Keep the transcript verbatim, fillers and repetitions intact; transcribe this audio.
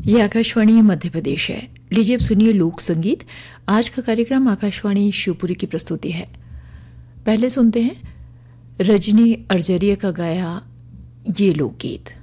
ये आकाशवाणी मध्य प्रदेश है। लीजिए अब सुनिए लोक संगीत। आज का कार्यक्रम आकाशवाणी शिवपुरी की प्रस्तुति है। पहले सुनते हैं रजनी अर्जरिया का गाया ये लोकगीत।